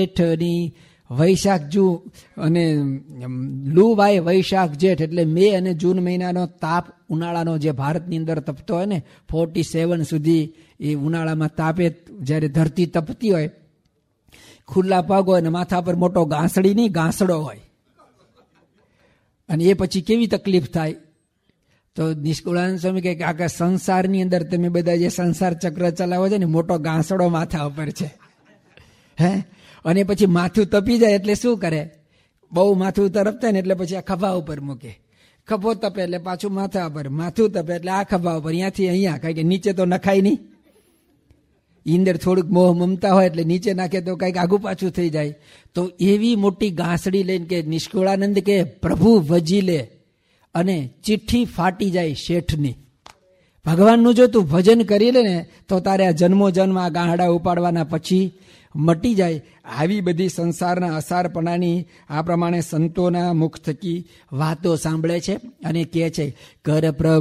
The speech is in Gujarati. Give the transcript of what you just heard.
જેઠની વૈશાખ જૂ અને લૂ વાય વૈશાખ જેઠ એટલે મે અને જૂન મહિનાનો તાપ, ઉનાળાનો જે ભારતની અંદર તપતો હોય ને 47 સુધી, એ ઉનાળામાં તાપે જ્યારે ધરતી તપતી હોય, ખુલ્લા પગ હોય ને માથા પર મોટો ગાંસડી નહીં ગાંસડો હોય, અને એ પછી કેવી તકલીફ થાય. તો નિષ્કુળાનંદ સ્વામી કહે કે આખા સંસારની અંદર તમે બધા જે સંસાર ચક્ર ચલાવો છો ને, મોટો ગાંસડો માથા ઉપર છે. હે, અને પછી માથું તપી જાય એટલે શું કરે? બહુ માથું તરપતા ને એટલે પછી આ ખભા ઉપર મૂકે. ખભો તપે એટલે પાછું માથા ઉપર, માથું તપે એટલે આ ખભા ઉપર, અહીંયાથી અહીંયા, કારણ કે નીચે તો નખાય નહીં. ઈંદર થોડુંક મોહ મમતા હોય એટલે નીચે નાખે તો કંઈક આગું પાછું થઈ જાય. તો એવી મોટી ગાંસડી લઈને કે નિષ્કુળાનંદ કે પ્રભુ ભજી લે, અને ચિઠ્ઠી ફાટી જાય શેઠની. ભગવાનનું જો તું ભજન કરી લે ને તો તારે આ જન્મો જન્મ આ ગાંહડા ઉપાડવાના પછી મટી જાય. આવી બધી સંસારના અસારપણાની આ પ્રમાણે સંતોના મુખ થકી વાતો સાંભળે છે અને કહે છે, કર પ્રભુ